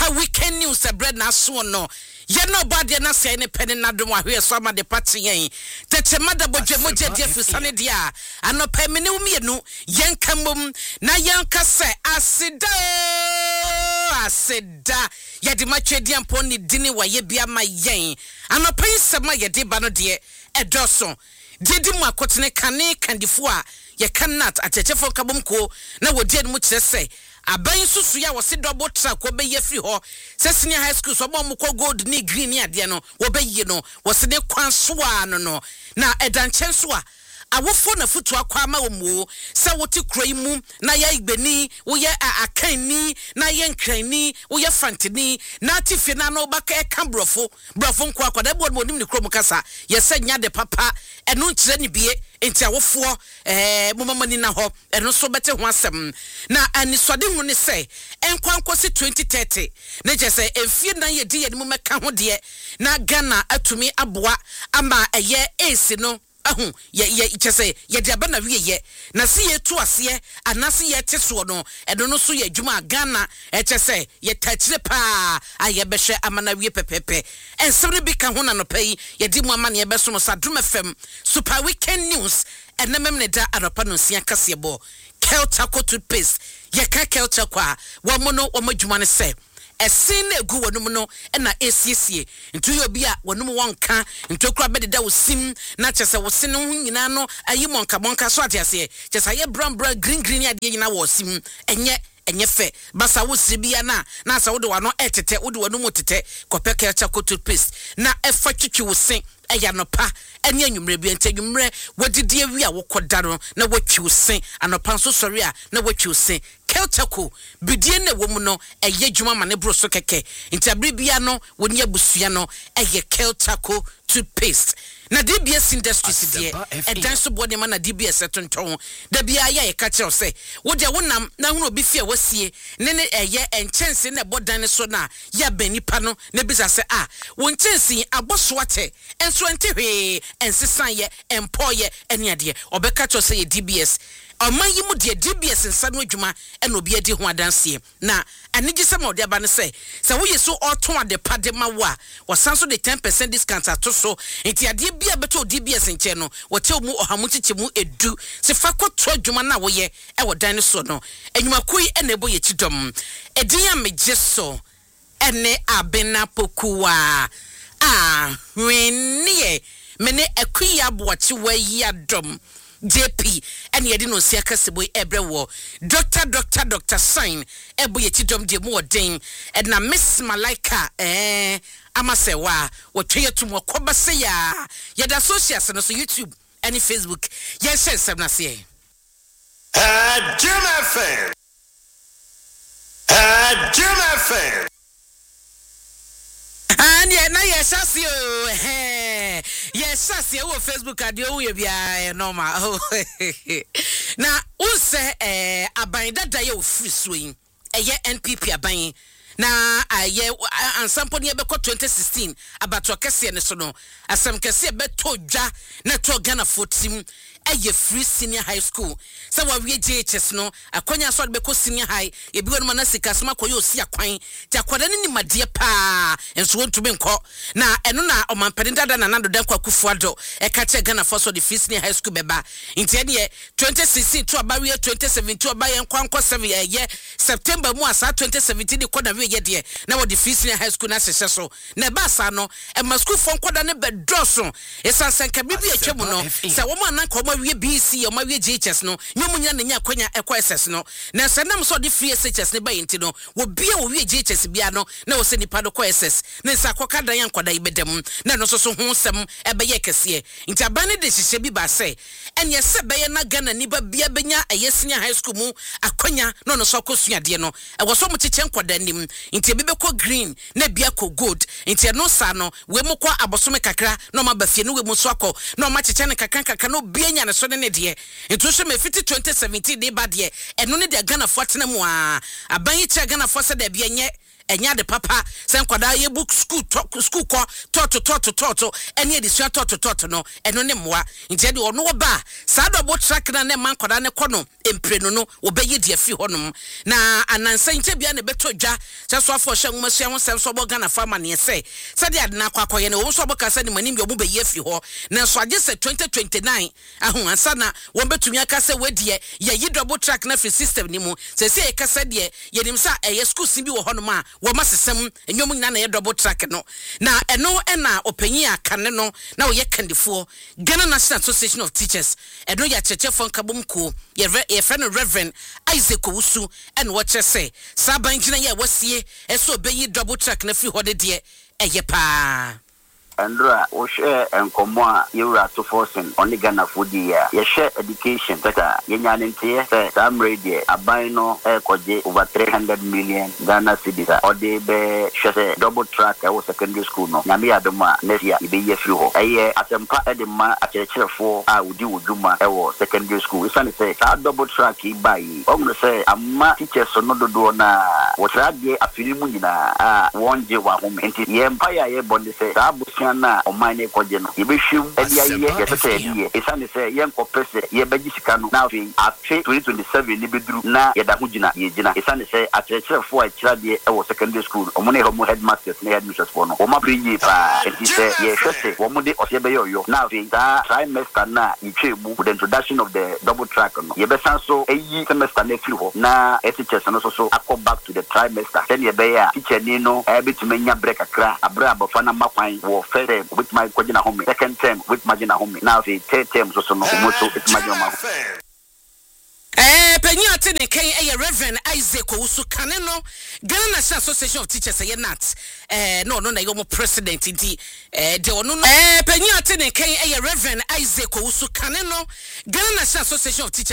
super weekend news bread na so no ye no body na say ne pen na dom ahwe so ma de party yen tete mada bojemogye de fusane dia anopa me ne umienu yen kamom na yen kase asida ye de matwedi ampo ni dini wa ye bia ma yen anopa nsema ye de ba no de edoso didi mu akotene kane kandifo a ye kanat atechefo kabomko na wodi enu kire se aban susu ya wose double track obeye free ho se senior high school so mo ko gold ni green ni ade no obeye no wose de kwanso a no na edanche so a awofo na futu akwa ama omo se wote kroi mu na ya igbeni wo ye akanni na ye nkrani wo ye fantini na tifi na no baka e kan brofo nko akwa da bo onim ni krom kasa ye se nya de papa enu nkire ni bie enti awofo momamani na ho enu so bete ho asem na anisode hu ne se enkwankosi 2030 na je se efie na ye di ye ni meka ho de na Ghana atumi aboa ama eye esi no ye chese ye de aba na wie ye na se ye tu ase anase ye teso no edo no so ye dwuma Ghana chese ye tachire pa aye behwe amana wie pepepe ensem bi ka ho na no pai ye di mu amana ye beso so Adom FM super weekend news enemem ne da aropa no sia kase bo Keltaco toothpaste ye ka Keltaco a wo mo no wo madwuma ne se esin na egu wonum no na esiesie ntu ye obi a wonum wonka ntokura bededa wosim na chese wosin no nyina no ayi monka so atiase chese ye brown green ade nyina wosim enye fe basa wosiri bia na asa wode wano etete wode wonum tete kope Keltaco toothpaste na efa twitwi wosin eya no pa enya nwumre bi entadwumre wodidi awi a wokoda no na watwi wosin anopa so sori a na watwi wosin Keltaco bidie na wo mu no eye dwuma ma ne bro so keke ntabri bia no woni abusua no eye Keltaco toothpaste na DBS Industries die edan so body ma na DBS tonton da bia ya ye ka kire se wo de wonam na hunu obi fie wasie ne eye enchense na bodan so na ya banipa no na bisa se won chense aboso ate enso ntehwe ensesan ye empoye ene ade obeka kire se ye DBS oman yi mu de DBS nsa no adwuma ena obi adi ho adanse na anigi se ma ode aba ne se wo yeso oton ade pade ma wa wasanso de 10% discount atoso enti ade bia beto DBS nche no wote mu ohamu chiche mu edu se fa koto adwuma na wo ye e wo dan so no enwuma koi ena ebo ye chidom edin ya mejeso ene abena pokuwa hwenie mene akuya boachi wa yi adom JP and ye dino sia kaseboy ebrewo Dr. Sign ebo ye chidom de mu odin and na Miss Malaika amasewa wotwe to mo kwabase ya ye da socials no so YouTube and Facebook ye share sem na se Jim FM and ye na ye shasio yes shasio wo Facebook adio wo bia normal na unse aban dada ye ofri soyin eye NPP aban na aye ansampo ne be ko 2016 abato kese ne so no asam kese be to dwa na to Ghana fotim eye free senior high school se wa wie JHS no akonya so be ko senior high e bi wonu na sika sma koyo osi akwan ti akwada ne nimade pa enso wontumi nko na eno na omampani dada na nando den kwakufu ado e ka che Ghana for so the free senior high school beba nti e 2016 to abawe 2017 to abaye nkwanko 7 ye September mu asa 2017 de koda we ye de na wo the free senior high school na sese so na ba sa no e ma school fon koda ne bedoso e sansanka bibi e twemu no se wo ma nan ko ma wie BC o ma wie JHS no nyomu nya na nya kwanya ekwa SS no na sanam so the free SHS ne ba yenti no wo bia wo wie JHS bia no na wo se nipa do kwa SS na sa koka dan yankwada ibedem na no so ho sem e be ye kese nti abane de hihye bi ba se enye se be ye na Ghana ni ba bia benya ayesenia high school mu akwanya no so kosuade no e wo so mu chiche nkwada nim nti be ko green na bia ko gold nti no sa no we mu kwa abosome kakra no ma ba fie no we mu so akọ no ma chiche ne kakra no bia nya ne so ne de nti so me fiti 2017 de ba de eno ne de Ghana fo atena mu aban yi che Ghana fo se de bia nye enya de papa sen kwada ye book school ko toto ene edisua toto no eno ne moa nti de ono ba saa double track na ne man kwada ne kono emprenu no obeyi de afi honom na anansa nche bia ne beto dwa so afo hye nwomasuya ho sem so boga na farmer ne se de ade na kwakoye ne wo so boka se ne manim bi omu beyi afi ho na so age se 2029 ahu ansa na wo betumi aka se wedie ye yi double track na free system ni mu se se e kasa de ye nim sa e school sin bi wo honom a wo masesem enwom nyina na ye double track no na eno na opanyi akane no na wo ye kandifo Ghana National Association of Teachers eno ya chechefo nkabom ko ye friend Reverend Isaac Owusu and what you say saban gina ye wasie eso beyi double track na free hode de eye pa Andra, we share and come on, you are to forcing only Ghana for the year. You share education, better. Yenyan in tear, some radio, a bino, over 300 million Ghana cities, or they be share double track. I was secondary school. No, Namia Doma, next year, be a few. A year at a part of the man at a chair for I would do Juma, I was secondary school. It's only say, I double track he buy. I'm going to say, I'm not teachers, so no do na what I get a film one day, one moment. The empire, bond say, na omane kojeno yebehwem ediaye yesese ediye esane se yenko pese yebagishika no na afi 2027 ni beduru na yeda hugina yegina esane se akyerefo a kyerade e wo secondary school omone homo headmasters na headmistress for no oma brinyi pa etise yehwese wo mode osyebeyoyo na afi da trimester na yitwemu with the introduction of the double track no yebesan so eyi semester na firi ho na teachers no so akọ back to the trimester then yebeya teacher ni no betumenya break akra abra abofana makwan wo with my Kojina home, second term with Magina home. Now the third term so no moto with Magina. Penya tene kan Reverend Isaac Owusu kaneno Ghana National Association of Teachers not no na yomo president di de ono no penya tene kan Reverend Isaac Owusu kaneno Ghana National Association of Teachers